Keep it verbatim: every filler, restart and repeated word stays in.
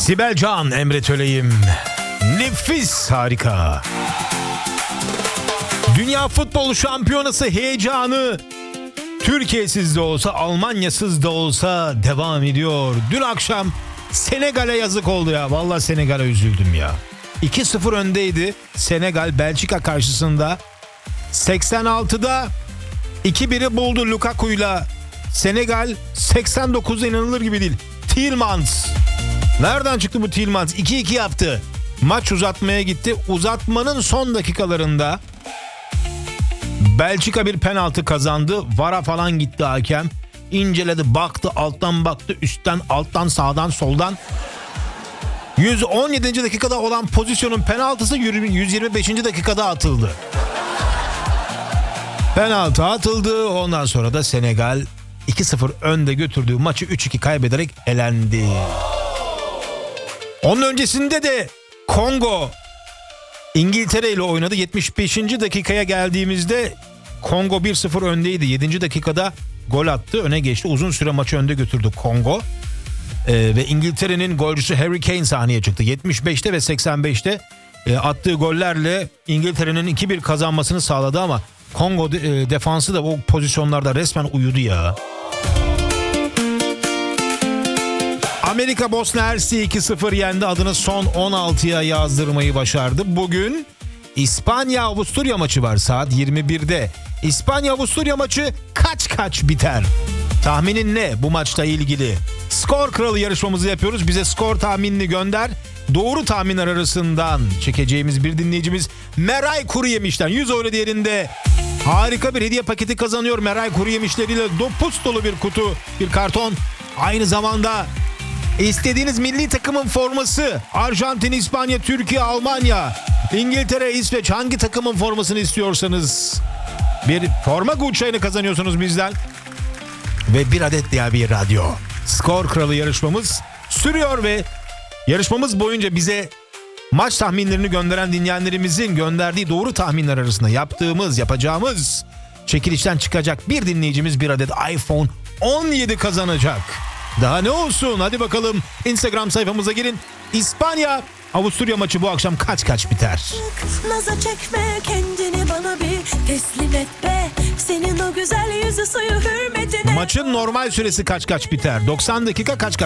Sibel Can, Emre Töleyim. Nefis, harika. Dünya Futbol Şampiyonası heyecanı Türkiye'siz de olsa, Almanya'sız da olsa devam ediyor. Dün akşam Senegal'e yazık oldu ya. Vallahi Senegal'e üzüldüm ya. iki sıfır öndeydi Senegal Belçika karşısında. seksen altıda iki biri buldu Lukaku'yla. Senegal seksen dokuzda inanılır gibi değil. Tielemans. Nereden çıktı bu Tielemans? iki iki yaptı. Maç uzatmaya gitti. Uzatmanın son dakikalarında Belçika bir penaltı kazandı. VAR'a falan gitti hakem. İnceledi, baktı, alttan baktı, üstten, alttan, sağdan, soldan. yüz on yedinci dakikada olan pozisyonun penaltısı yüz yirmi beşinci dakikada atıldı. Penaltı atıldı. Ondan sonra da Senegal iki sıfır önde götürdüğü maçı üç iki kaybederek elendi. Onun öncesinde de Kongo İngiltere ile oynadı. yetmiş beşinci dakikaya geldiğimizde Kongo bir sıfır öndeydi. yedinci dakikada gol attı, öne geçti. Uzun süre maçı önde götürdü Kongo. Ee, ve İngiltere'nin golcüsü Harry Kane sahneye çıktı. yetmiş beşte ve seksen beşte e, attığı gollerle İngiltere'nin iki bir kazanmasını sağladı ama Kongo de, e, defansı da o pozisyonlarda resmen uyudu ya. Amerika Bosna Hersek'i iki sıfır yendi. Adını son on altıya yazdırmayı başardı. Bugün İspanya-Avusturya maçı var saat yirmi birde. İspanya-Avusturya maçı kaç kaç biter? Tahminin ne bu maçla ilgili? Skor Kralı yarışmamızı yapıyoruz. Bize skor tahminini gönder. Doğru tahminler arasından çekeceğimiz bir dinleyicimiz Meray Kuruyemiş'ten yüz euro değerinde harika bir hediye paketi kazanıyor. Meray Kuruyemişleriyle dopus dolu bir kutu, bir karton. Aynı zamanda İstediğiniz milli takımın forması, Arjantin, İspanya, Türkiye, Almanya, İngiltere, İsveç, hangi takımın formasını istiyorsanız bir forma guçayını kazanıyorsunuz bizden. Ve bir adet diğer bir radyo. Skor Kralı yarışmamız sürüyor ve yarışmamız boyunca bize maç tahminlerini gönderen dinleyenlerimizin gönderdiği doğru tahminler arasında yaptığımız, yapacağımız çekilişten çıkacak bir dinleyicimiz bir adet iPhone on yedi kazanacak. Daha ne olsun, hadi bakalım Instagram sayfamıza girin. İspanya Avusturya maçı bu akşam kaç kaç biter? Naza çekme kendini, bana bir teslim et be. Senin o güzel yüzü suyu hürmetine. Maçın normal süresi kaç kaç biter? doksan dakika kaç kaç?